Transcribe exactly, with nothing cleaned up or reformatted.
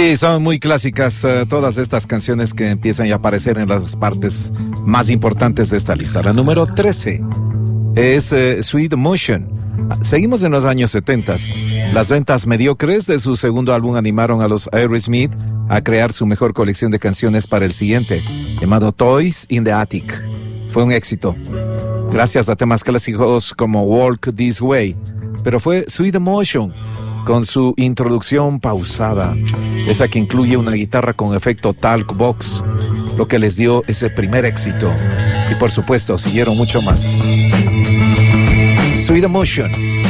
Sí, son muy clásicas uh, todas estas canciones que empiezan a aparecer en las partes más importantes de esta lista. La número trece es uh, Sweet Emotion. Seguimos en los años setenta. Las ventas mediocres de su segundo álbum animaron a los Aerosmith a crear su mejor colección de canciones para el siguiente, llamado Toys in the Attic. Fue un éxito, gracias a temas clásicos como Walk This Way, pero fue Sweet Emotion, con su introducción pausada, esa que incluye una guitarra con efecto talk box, lo que les dio ese primer éxito. Y por supuesto, siguieron mucho más. Sweet Emotion.